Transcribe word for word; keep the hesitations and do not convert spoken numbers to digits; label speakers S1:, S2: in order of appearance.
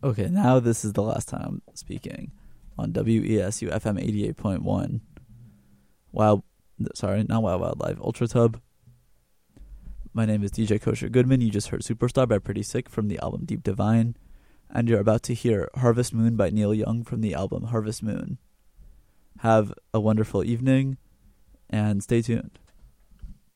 S1: Okay, now this is the last time I'm speaking on W E S U F M eighty-eight point one. Wild, sorry, not Wild Wild Live, Ultra Tub. My name is D J Kosher Goodman. You just heard Superstar by Pretty Sick from the album Deep Divine. And you're about to hear Harvest Moon by Neil Young from the album Harvest Moon. Have a wonderful evening and stay tuned.